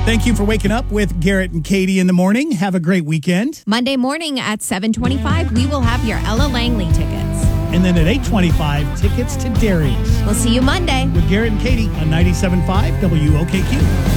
Thank you for waking up with Garrett and Katie in the morning. Have a great weekend. Monday morning at 7:25, we will have your Ella Langley tickets. And then at 8:25, tickets to Darius. We'll see you Monday. With Garrett and Katie on 97.5 WOKQ.